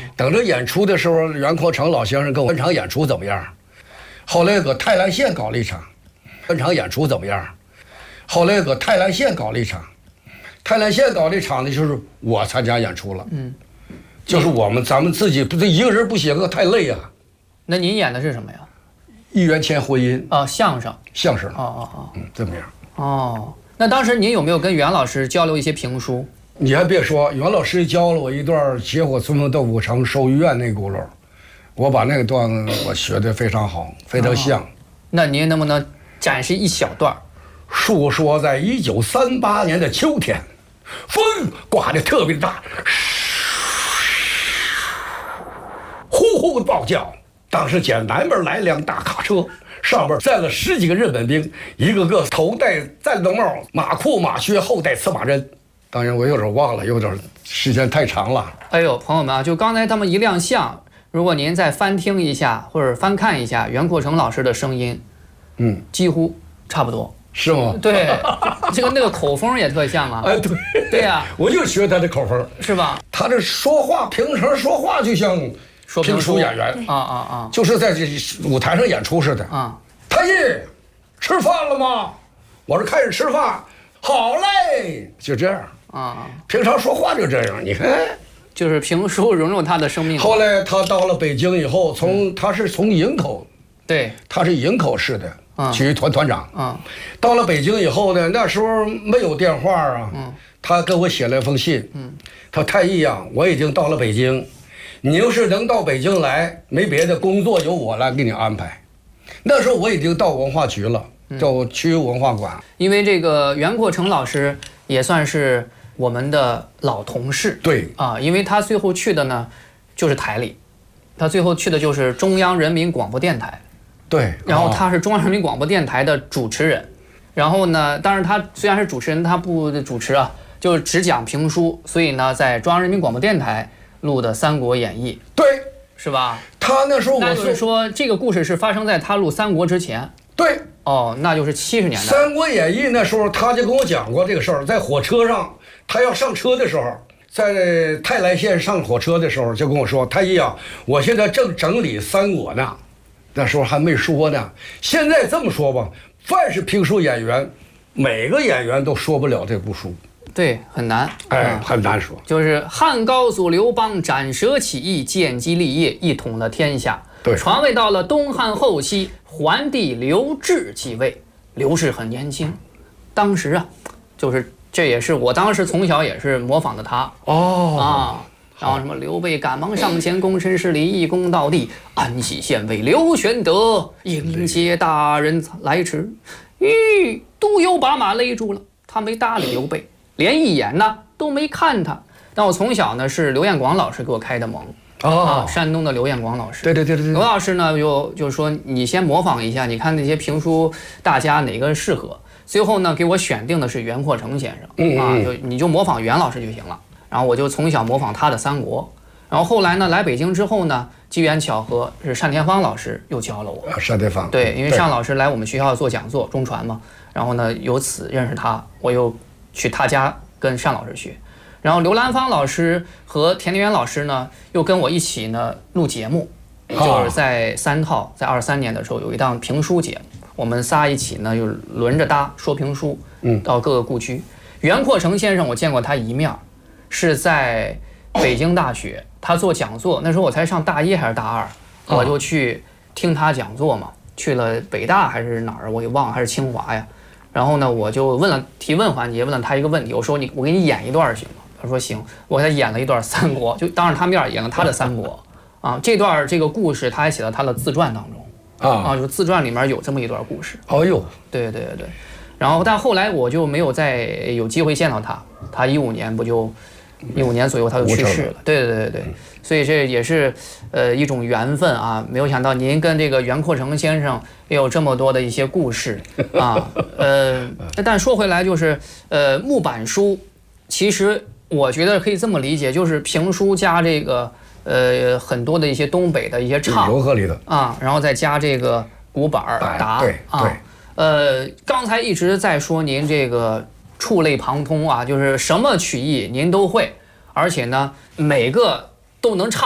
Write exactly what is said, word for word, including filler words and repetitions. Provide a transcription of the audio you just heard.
等着演出的时候，袁阔成老先生跟我分场演出怎么样？后来搁泰兰县搞了一场，分场演出怎么样？后来搁泰兰县搞了一场，泰兰县搞了一场呢，就是我参加演出了。嗯，就是我们咱们自己不是一个人不写歌太累啊。 那您演的是什么呀？ 一元钱婚姻啊，相声。 相声。 哦哦哦。 嗯，怎么样？ 哦，那当时您有没有跟袁老师交流一些评书？ 你还别说，袁老师教了我一段结火春风豆腐城寿御苑那轱辘，我把那个段子我学得非常好，非常像。哦、 那您能不能展示一小段？ 述说在一九三八年的秋天，风刮得特别大，呼呼的暴叫。当时见南边来辆大卡车，上边站了十几个日本兵，一个个头戴战斗帽，马裤马靴，后戴刺马针。当然我有点忘了，有点时间太长了。 哎呦，朋友们啊，就刚才他们一亮相，如果您再翻听一下或者翻看一下袁阔成老师的声音，嗯，几乎差不多。 是吗？ 对，这个那个口风也特像啊。 哎，对， 对呀、啊， 我就学他的口风， 是吧？ 他这说话平常说话就像评书演员啊啊啊， 就是在这舞台上演出似的啊。太医，吃饭了吗？我说开始吃饭。好嘞，就这样啊。平常说话就这样，你看， 就是评书融入他的生命。 后来他到了北京以后，从、嗯、他是从营口， 对， 他是营口市的。曲艺团团长， 嗯， 到了北京以后呢，那时候没有电话啊，嗯，他跟我写了一封信，嗯，他说太医啊，我已经到了北京，你要是能到北京来，没别的工作由我来给你安排。那时候我已经到文化局了，到区文化馆。 因为这个袁阔成老师也算是我们的老同事， 对啊，因为他最后去的呢就是台里，他最后去的就是中央人民广播电台。 对， 然后他是中央人民广播电台的主持人，然后呢，当然他虽然是主持人，他不主持啊，就只讲评书，所以呢，在中央人民广播电台录的《三国演义》， 对， 是吧？ 他那时候我那就是说这个故事是发生在他录《三国》之前， 对， 哦，那就是七十年代，《 三国演义》那时候他就跟我讲过这个事儿，在火车上，他要上车的时候。在泰来县上火车的时候，就跟我说：“太医啊，我现在正整理三国呢。”那时候还没说呢。现在这么说吧，凡是评书演员，每个演员都说不了这部书。 对，很难， 哎，很难说。 就是汉高祖刘邦斩蛇起义，建基立业，一统了天下。 对， 传位到了东汉后期，桓帝刘志继位。刘氏很年轻，当时啊，就是这也是我当时从小也是模仿的他。 哦啊。然后什么刘备赶忙上前，躬身施礼，一躬到地，安西县尉刘玄德迎接大人来迟。吁，都邮把马勒住了，他没搭理刘备，连一眼呢都没看他。但我从小呢是刘彦广老师给我开的蒙啊，山东的刘彦广老师。 对对对对对。 刘老师呢就就说你先模仿一下，你看那些评书大家哪个适合。最后呢给我选定的是袁阔成先生，嗯嗯啊，就你就模仿袁老师就行了。然后我就从小模仿他的三国，然后后来呢来北京之后呢，机缘巧合是单田芳老师又教了我。 单田芳。 对，因为单老师来我们学校做讲座，中传嘛，然后呢由此认识他，我又去他家跟单老师学。然后刘兰芳老师和田连元老师呢又跟我一起呢录节目，就是在三套，在二三年的时候有一档评书节目，我们仨一起呢又轮着搭说评书，嗯，到各个故区。袁阔成先生我见过他一面。是在北京大学，他做讲座，那时候我才上大一还是大二，我就去听他讲座嘛，去了北大还是哪儿我也忘了，还是清华呀。然后呢，我就问了提问环节，问了他一个问题，我说你我给你演一段行吗？他说行，我给他演了一段三国，就当着他面演了他的三国啊。这段这个故事他还写到他的自传当中啊，啊，就自传里面有这么一段故事。 哦呦， 对对对对。然后但后来我就没有再有机会见到他，他一五年不就。一五年左右他就去世了，对对对对，所以这也是呃一种缘分啊。没有想到您跟这个袁阔成先生也有这么多的一些故事啊，呃，但说回来就是呃木板书，其实我觉得可以这么理解，就是评书加这个呃很多的一些东北的一些唱融合里的啊，然后再加这个鼓板打对啊，呃，刚才一直在说您这个。触类旁通啊，就是什么曲艺您都会，而且呢，每个都能唱。